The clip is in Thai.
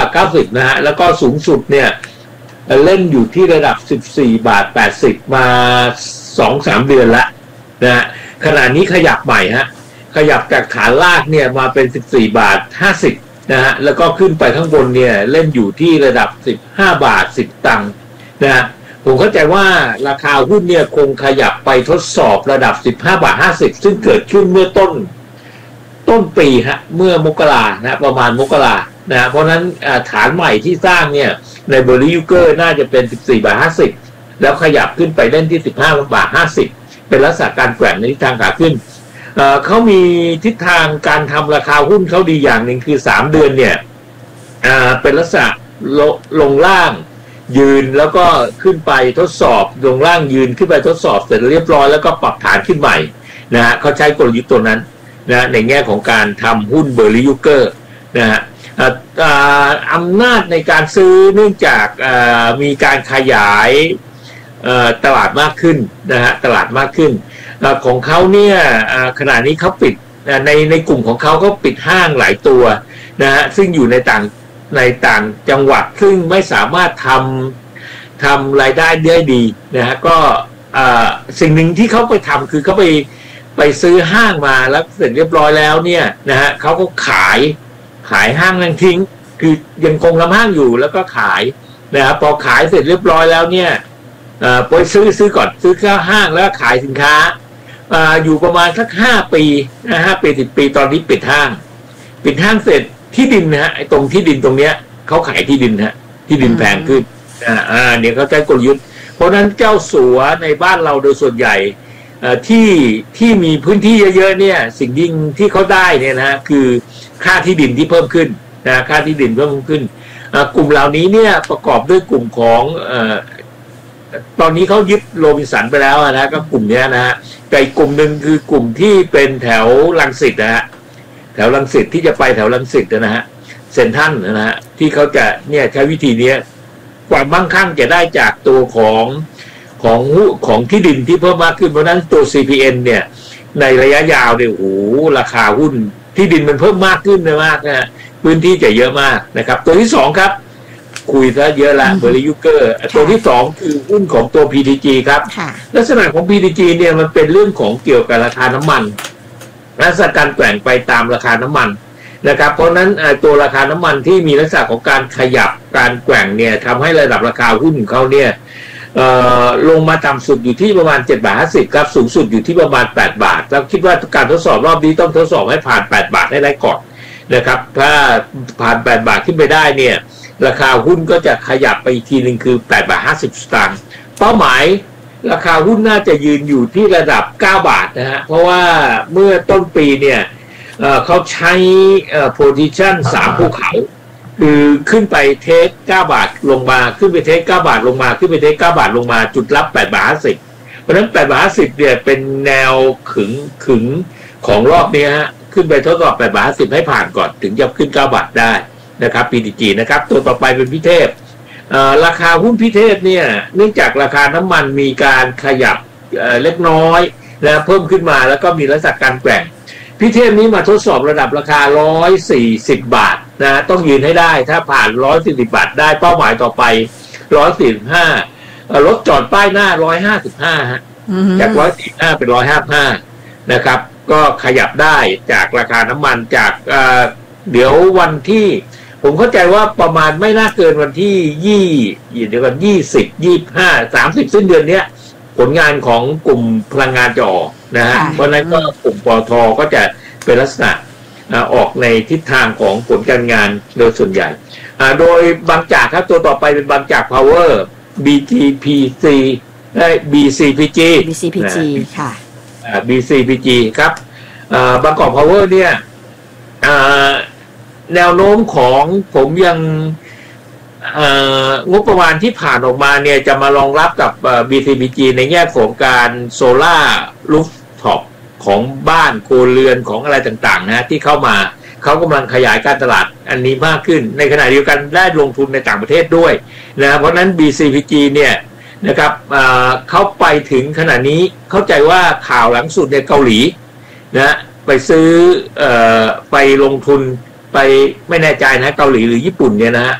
90นะฮะแล้วก็สูงสุดเนี่ยเล่นอยู่ที่ระดับ14.80 มา 2-3 เดือนละนะฮะขณะนี้ขยับใหม่ฮะขยับจากฐานลากเนี่ยมาเป็น14.50นะฮะแล้วก็ขึ้นไปข้างบนเนี่ยเล่นอยู่ที่ระดับ15.10 ตังค์นะฮะผมเข้าใจว่าราคาหุ้นเนี่ยคงขยับไปทดสอบระดับ15.50ซึ่งเกิดขึ้นเมื่อต้นปีฮะเมื่อมกรานะประมาณมกรานะเพราะนั้นฐานใหม่ที่สร้างเนี่ยในเบอร์รี่ยูเกอร์น่าจะเป็น14.50แล้วขยับขึ้นไปเล่นที่15.50เป็นลักษณะการแกว่งในทิศทางขาขึ้นเขามีทิศทางการทำราคาหุ้นเขาดีอย่างหนึ่งคือ3 เดือนเนี่ยเป็นลักษณะลงล่างยืนแล้วก็ขึ้นไปทดสอบลงล่างยืนขึ้นไปทดสอบเสร็จเรียบร้อยแล้วก็ปรับฐานขึ้นใหม่นะฮะเขาใช้กลยุทธ์ตัวนั้นนะในแง่ของการทำหุ้นเบอร์รี่ยูเกอร์นะฮะอำนาจในการซื้อเนื่องจากมีการขยายตลาดมากขึ้นนะฮะตลาดมากขึ้นของเขาเนี่ยขณะนี้เขาปิดในกลุ่มของเขาปิดห้างหลายตัวนะฮะซึ่งอยู่ในต่างจังหวัดซึ่งไม่สามารถทำรายได้ได้ดีนะฮะก็สิ่งหนึ่งที่เขาไปทำคือเขาไปซื้อห้างมาแล้วเสร็จเรียบร้อยแล้วเนี่ยนะฮะเขาก็ขายห้างนั้นทิ้งคือยังคงทำห้างอยู่แล้วก็ขายนะครับพอขายเสร็จเรียบร้อยแล้วเนี่ยไปซื้อก่อนซื้อข้าวห้างแล้วขายสินค้าอยู่ประมาณสัก5 ปีนะ5 ปี 10 ปีตอนนี้ปิดห้างเสร็จที่ดินนะฮะไอ้ตรงที่ดินตรงเนี้ยเขาขายที่ดินฮะที่ดินแพงขึ้นเนี่ยเขาใช้กลยุทธ์เพราะนั้นเจ้าสัวในบ้านเราโดยส่วนใหญ่ที่มีพื้นที่เยอะๆเนี่ยสิ่งที่เขาได้เนี่ยนะคือค่าที่ดินที่เพิ่มขึ้นนะค่าที่ดินเพิ่มขึ้นกลุ่มเหล่านี้เนี่ยประกอบด้วยกลุ่มของตอนนี้เขายึดโรบินสันไปแล้วนะก็กลุ่มนี้นะฮะแต่อีกกลุ่มหนึ่งคือกลุ่มที่เป็นแถวรังสิตนะฮะแถวรังสิตที่จะไปแถวรังสิตนะฮะเซ็นทรัลนะฮะที่เขาจะเนี่ยใช้วิธีนี้ความมั่งคั่งจะได้จากตัวของที่ดินที่เพิ่มมากขึ้นเพราะนั้นตัว CPN เนี่ยในระยะยาวเนี่ยโอ้โหราคาหุ้นที่ดินมันเพิ่มมากขึ้นมากนะพื้นที่จะเยอะมากนะครับตัวที่2ครับคุยซะเยอะละเบอร์รี่ยูเกอร์ตัวที่2คือหุ้นของตัว PTG ครับลักษณะของ PTG เนี่ยมันเป็นเรื่องของเกี่ยวกับราคาน้ำมันลักษณะการแกว่งไปตามราคาน้ำมันนะครับเพราะนั้นตัวราคาน้ำมันที่มีลักษณะของการขยับการแกว่งเนี่ยทำให้ระดับราคาหุ้นของเขาเนี่ยลงมาต่ำสุดอยู่ที่ประมาณ7.50 ครับสูงสุดอยู่ที่ประมาณ8 บาทแล้วคิดว่าการทดสอบรอบนี้ต้องทดสอบให้ผ่าน8 บาทให้ได้ก่อนนะครับถ้าผ่าน8 บาทขึ้นไปได้เนี่ยราคาหุ้นก็จะขยับไปอีกทีหนึ่งคือ8.50 สตางค์เป้าหมายราคาหุ้นน่าจะยืนอยู่ที่ระดับ9 บาทนะฮะเพราะว่าเมื่อต้นปีเนี่ยเขาใช้position 3 ภูเขาคือขึ้นไปเทค9 บาทลงมาขึ้นไปเทค9 บาทลงมาขึ้นไปเทค9 บาทลงมาจุดรับ8.50เพราะฉะนั้น8.50เนี่ยเป็นแนวขึงของรอบนี้ฮะขึ้นไปทดสอบ8.50ให้ผ่านก่อนถึงจะขึ้น9 บาทได้นะครับ PTG นะครับตัวต่อไปเป็นพิเทพราคาหุ้นพิเทพเนี่ยเนื่องจากราคาน้ำมันมีการขยับเล็กน้อยนะเพิ่มขึ้นมาแล้วก็มีลักษณะการแกว่งพิเทพนี้มาทดสอบระดับราคา140 บาทนะต้องยืนให้ได้ถ้าผ่าน140 บาทได้เป้าหมายต่อไป145รถจอดป้ายหน้า155ฮะจาก145เป็น155นะครับก็ขยับได้จากราคาน้ำมันจากเดี๋ยววันที่ผมเข้าใจว่าประมาณไม่น่าเกินวันที่20 25 30สิ้นเดือนนี้ผลงานของกลุ่มพลังงานจะออกนะฮะเพราะนั้นก็กลุ่มปตท.ก็จะเป็นลักษณะออกในทิศทางของผลการงานโดยส่วนใหญ่โดยบางจากครับตัวต่อไปเป็นบางจาก Power BTPC BCPG ค่ะ BCPG ครับบางกอก Power เนี่ยแนวโน้มของผมยังงบประมาณที่ผ่านออกมาเนี่ยจะมารองรับกับ BCPG ในแง่ของการโซล่ารูฟท็อปของบ้านครัวเรือนของอะไรต่างๆนะที่เข้ามาเขากำลังขยายการตลาดอันนี้มากขึ้นในขณะเดียวกันได้ลงทุนในต่างประเทศด้วยนะเพราะนั้น BCPG เนี่ยนะครับเขาไปถึงขณะนี้เข้าใจว่าข่าวหลังสุดในเกาหลีนะไปซื้อไปลงทุนไปไม่แน่ใจนะเกาหลีหรือญี่ปุ่นเนี่ยนะฮะ